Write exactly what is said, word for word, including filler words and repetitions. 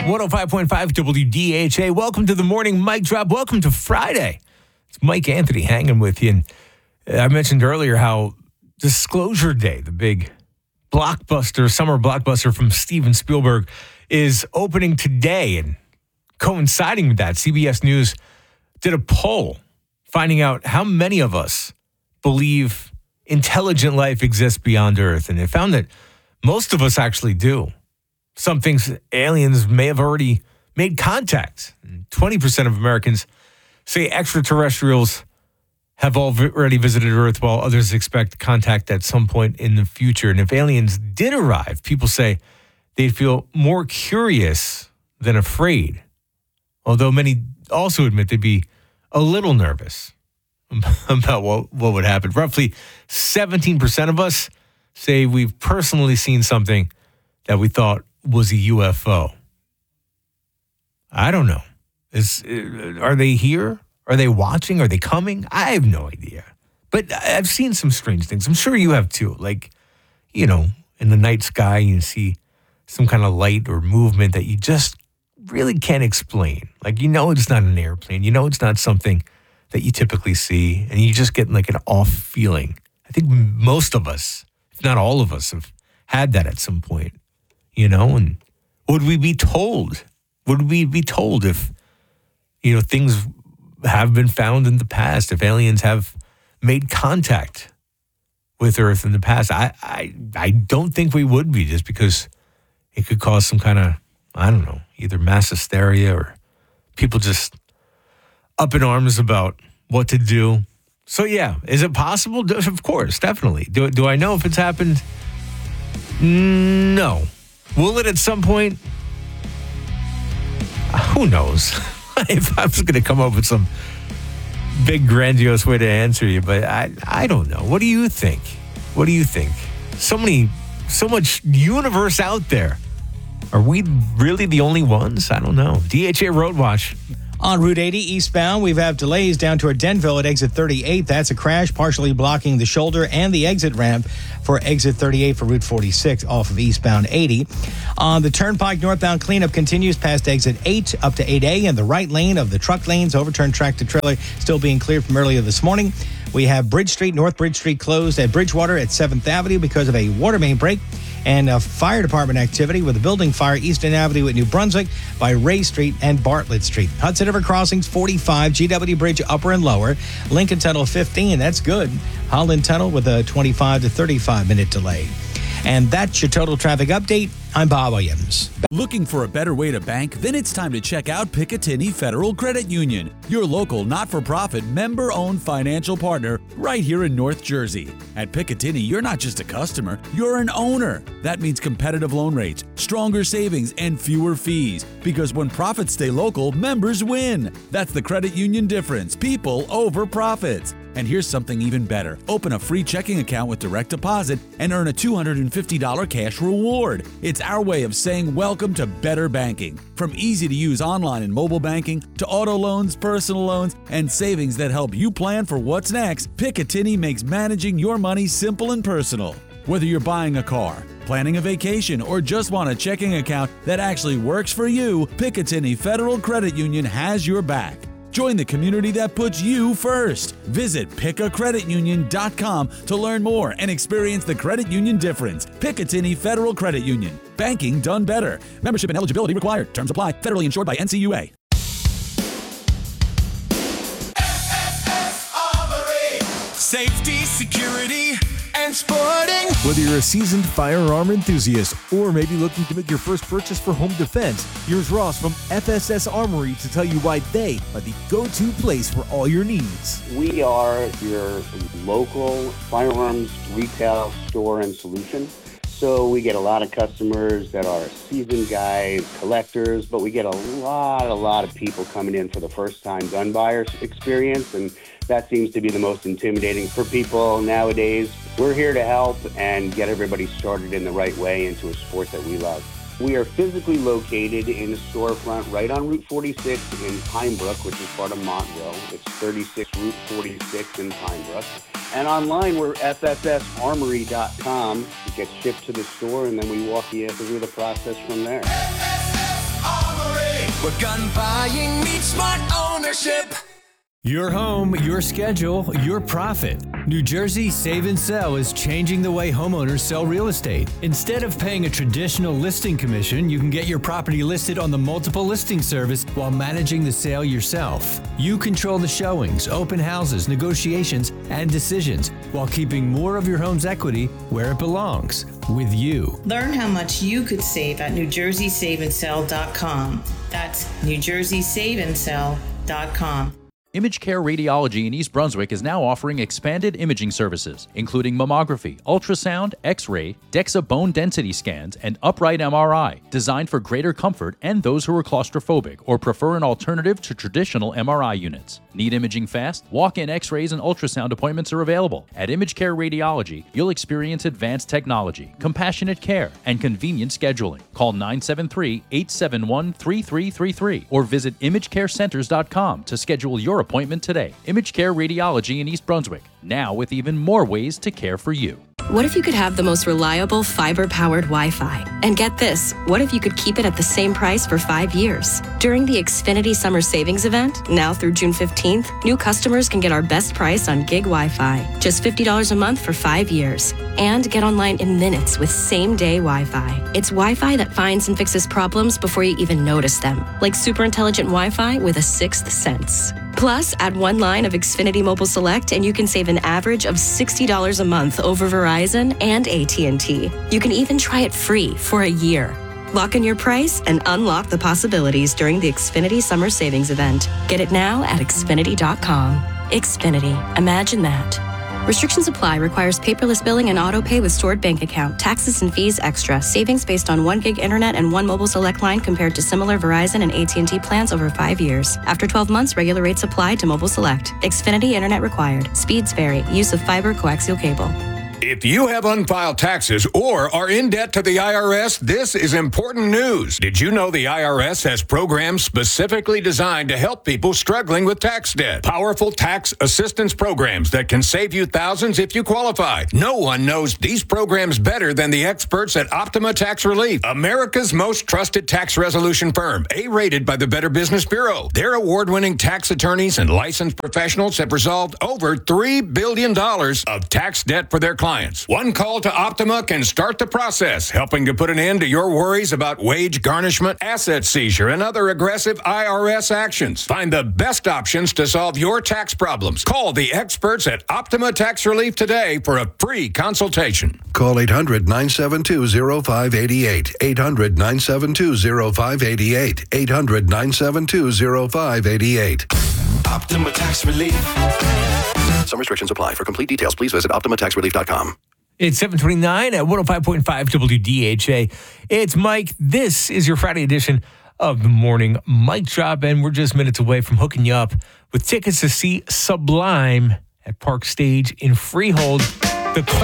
one oh five point five W D H A. Welcome to the morning mic drop. Welcome to Friday. It's Mike Anthony hanging with you. And I mentioned earlier how Disclosure Day, the big blockbuster, summer blockbuster from Steven Spielberg, is opening today. And coinciding with that, C B S News did a poll finding out how many of us believe intelligent life exists beyond Earth. And they found that most of us actually do. Some things aliens may have already made contact. twenty percent of Americans say extraterrestrials have already visited Earth, while others expect contact at some point in the future. And if aliens did arrive, people say they'd feel more curious than afraid. Although many also admit they'd be a little nervous about what, what would happen. Roughly seventeen percent of us say we've personally seen something that we thought was a U F O. I don't know. Is are they here? Are they watching? Are they coming? I have no idea. But I've seen some strange things. I'm sure you have too. Like, you know, in the night sky, you see some kind of light or movement that you just really can't explain. Like, you know, it's not an airplane. You know, it's not something that you typically see. And you just get like an off feeling. I think most of us, if not all of us, have had that at some point. You know, and would we be told? Would we be told if, you know, things have been found in the past, if aliens have made contact with Earth in the past? I, I, I don't think we would be, just because it could cause some kind of, I don't know, either mass hysteria or people just up in arms about what to do. So, yeah, is it possible? Of course, definitely. Do, do I know if it's happened? No. Will it at some point? Who knows? If I was going to come up with some big grandiose way to answer you, but I, I don't know. What do you think? What do you think? So many, so much universe out there. Are we really the only ones? I don't know. D H A Road Watch. On Route eighty eastbound, we have delays down toward Denville at exit thirty-eight. That's a crash partially blocking the shoulder and the exit ramp for exit thirty-eight for Route forty-six off of eastbound eighty. On the Turnpike, northbound cleanup continues past exit eight up to eight A, and the right lane of the truck lanes, overturned tractor trailer still being cleared from earlier this morning. We have Bridge Street, North Bridge Street closed at Bridgewater at seventh Avenue because of a water main break. And a fire department activity with a building fire Eastern Avenue at New Brunswick by Ray Street and Bartlett Street. Hudson River Crossings forty-five, G W Bridge upper and lower, Lincoln Tunnel fifteen, that's good. Holland Tunnel with a twenty-five to thirty-five minute delay. And that's your total traffic update. I'm Bob Williams. Looking for a better way to bank? Then it's time to check out Picatinny Federal Credit Union, your local not-for-profit member-owned financial partner right here in North Jersey. At Picatinny, you're not just a customer, you're an owner. That means competitive loan rates, stronger savings, and fewer fees. Because when profits stay local, members win. That's the credit union difference. People over profits. And here's something even better. Open a free checking account with direct deposit and earn a two hundred fifty dollars cash reward. It's our way of saying welcome to better banking. From easy-to-use online and mobile banking to auto loans, personal loans, and savings that help you plan for what's next, Picatinny makes managing your money simple and personal. Whether you're buying a car, planning a vacation, or just want a checking account that actually works for you, Picatinny Federal Credit Union has your back. Join the community that puts you first. Visit pick a credit union dot com to learn more and experience the credit union difference. Picatinny Federal Credit Union. Banking done better. Membership and eligibility required. Terms apply. Federally insured by N C U A. Safety, security, and sporting. Whether you're a seasoned firearm enthusiast or maybe looking to make your first purchase for home defense, here's Ross from F S S Armory to tell you why they are the go-to place for all your needs. We are your local firearms retail store and solution. So we get a lot of customers that are seasoned guys, collectors, but we get a lot, a lot of people coming in for the first time gun buyers experience, and that seems to be the most intimidating for people nowadays. We're here to help and get everybody started in the right way into a sport that we love. We are physically located in a storefront right on Route forty-six in Pine Brook, which is part of Montville. It's thirty-six Route forty-six in Pine Brook. And online, we're F S S armory dot com. It gets shipped to the store, and then we walk you through the process from there. Armory, where gun buying meets smart ownership. Your home, your schedule, your profit. New Jersey Save and Sell is changing the way homeowners sell real estate. Instead of paying a traditional listing commission, you can get your property listed on the multiple listing service while managing the sale yourself. You control the showings, open houses, negotiations, and decisions while keeping more of your home's equity where it belongs, with you. Learn how much you could save at new jersey save and sell dot com. That's new jersey save and sell dot com. Image Care Radiology in East Brunswick is now offering expanded imaging services, including mammography, ultrasound, X-ray, DEXA bone density scans, and upright M R I, designed for greater comfort and those who are claustrophobic or prefer an alternative to traditional M R I units. Need imaging fast? Walk-in X-rays and ultrasound appointments are available. At Image Care Radiology, you'll experience advanced technology, compassionate care, and convenient scheduling. Call nine seven three, eight seven one, three three three three or visit image care centers dot com to schedule your appointment today. Image Care Radiology in East Brunswick, now with even more ways to care for you. What if you could have the most reliable fiber-powered Wi-Fi? And get this, what if you could keep it at the same price for five years? During the Xfinity Summer Savings Event, now through June fifteenth, new customers can get our best price on gig Wi-Fi, just fifty dollars a month for five years. And get online in minutes with same-day Wi-Fi. It's Wi-Fi that finds and fixes problems before you even notice them, like super intelligent Wi-Fi with a sixth sense. Plus, add one line of Xfinity Mobile Select and you can save an average of sixty dollars a month over Verizon and A T and T. You can even try it free for a year. Lock in your price and unlock the possibilities during the Xfinity Summer Savings Event. Get it now at xfinity dot com. Xfinity. Imagine that. Restrictions apply. Requires paperless billing and auto pay with stored bank account. Taxes and fees extra. Savings based on one gig internet and one mobile select line compared to similar Verizon and A T and T plans over five years. After twelve months, regular rates apply to mobile select. Xfinity internet required. Speeds vary. Use of fiber coaxial cable. If you have unfiled taxes or are in debt to the I R S, this is important news. Did you know the I R S has programs specifically designed to help people struggling with tax debt? Powerful tax assistance programs that can save you thousands if you qualify. No one knows these programs better than the experts at Optima Tax Relief, America's most trusted tax resolution firm, A-rated by the Better Business Bureau. Their award-winning tax attorneys and licensed professionals have resolved over three billion dollars of tax debt for their clients. One call to Optima can start the process, helping to put an end to your worries about wage garnishment, asset seizure, and other aggressive I R S actions. Find the best options to solve your tax problems. Call the experts at Optima Tax Relief today for a free consultation. Call eight hundred, nine seven two, oh five eight eight. eight hundred, nine seven two, oh five eight eight. eight hundred, nine seven two, oh five eight eight. Optima Tax Relief. Some restrictions apply. For complete details, please visit optima tax relief dot com. It's seven twenty-nine at one oh five point five W D H A. It's Mike. This is your Friday edition of the Morning Mic Drop, and we're just minutes away from hooking you up with tickets to see Sublime at Park Stage in Freehold. The